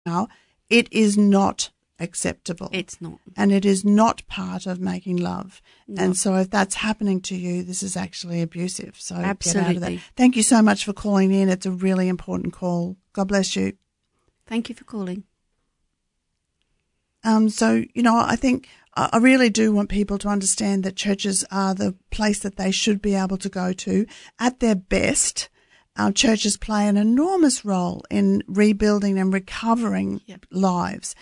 now, it is not acceptable. It's not. And it is not part of making love. No. And so if that's happening to you, this is actually abusive. So Absolutely. get out of that. Thank you so much for calling in. It's a really important call. God bless you. Thank you for calling. So, I think I really do want people to understand that churches are the place that they should be able to go to. At their best, churches play an enormous role in rebuilding and recovering lives.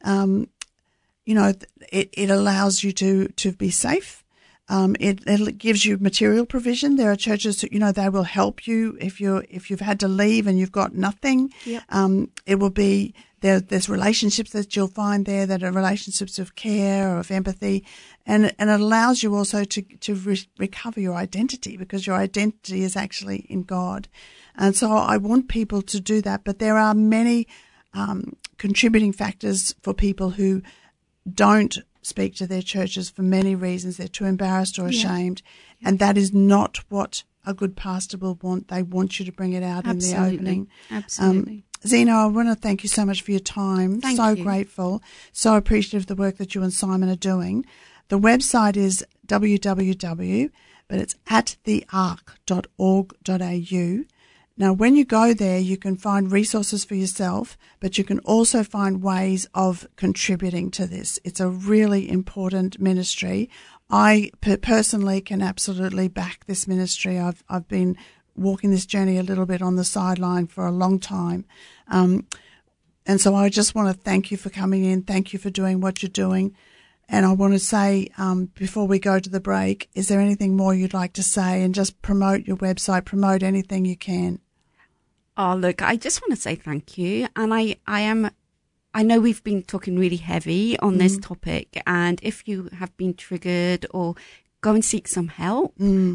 It allows you to be safe. It gives you material provision. There are churches that, they will help you if you've had to leave and you've got nothing. Yep. It will be there's relationships that you'll find there that are relationships of care or of empathy, and it allows you also to recover your identity, because your identity is actually in God. And so I want people to do that, but there are many contributing factors for people who don't speak to their churches for many reasons. They're too embarrassed or ashamed, and that is not what a good pastor will want. They want you to bring it out in the opening. Absolutely. Zena, I want to thank you so much for your time. Thank so you. Grateful, so appreciative of the work that you and Simon are doing. The website is www, but it's attheark.org.au. Now, when you go there, you can find resources for yourself, but you can also find ways of contributing to this. It's a really important ministry. I personally can absolutely back this ministry. I've been walking this journey a little bit on the sideline for a long time. And so I just want to thank you for coming in. Thank you for doing what you're doing. And I want to say, before we go to the break, is there anything more you'd like to say? And just promote your website, promote anything you can. Oh, look, I just want to say thank you. And I know we've been talking really heavy on this topic. And if you have been triggered, or go and seek some help,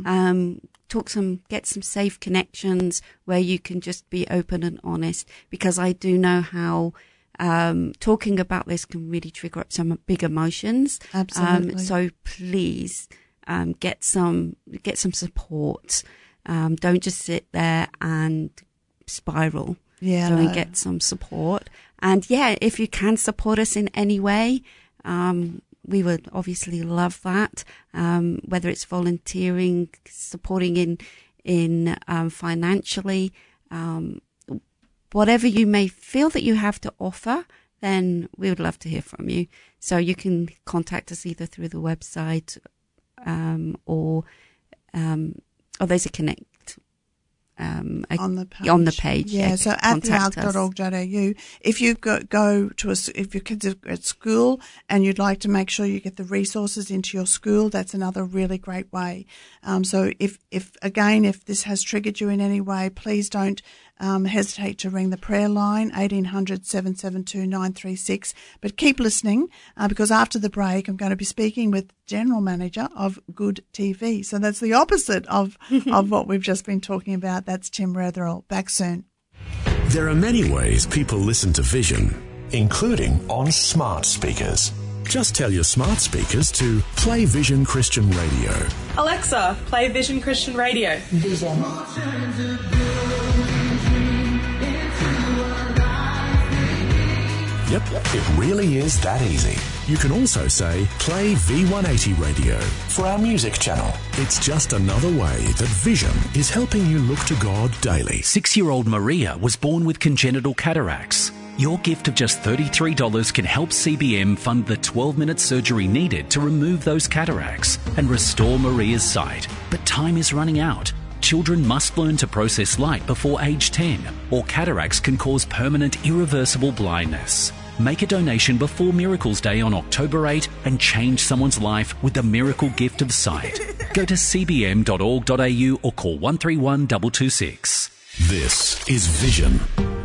get some safe connections where you can just be open and honest, because I do know how talking about this can really trigger up some big emotions. Absolutely. So please get some support. Don't just sit there and spiral. Go and get some support. And if you can support us in any way, we would obviously love that. Whether it's volunteering, supporting in financially, whatever you may feel that you have to offer, then we would love to hear from you. So you can contact us either through the website, or there's a connect. On the page. Yeah, so at theark.org.au. If you go to if your kids are at school and you'd like to make sure you get the resources into your school, that's another really great way. So if this has triggered you in any way, please don't hesitate to ring the prayer line, 1800 772 936. But keep listening, because after the break, I'm going to be speaking with General Manager of Good TV. So that's the opposite of what we've just been talking about. That's Tim Rotherell. Back soon. There are many ways people listen to Vision, including on smart speakers. Just tell your smart speakers to play Vision Christian Radio. Alexa, play Vision Christian Radio. Vision. Yep, it really is that easy. You can also say, play V180 Radio for our music channel. It's just another way that Vision is helping you look to God daily. 6-year-old Maria was born with congenital cataracts. Your gift of just $33 can help CBM fund the 12-minute surgery needed to remove those cataracts and restore Maria's sight. But time is running out. Children must learn to process light before age 10, or cataracts can cause permanent, irreversible blindness. Make a donation before Miracles Day on October 8 and change someone's life with the miracle gift of sight. Go to cbm.org.au or call 131 226. This is Vision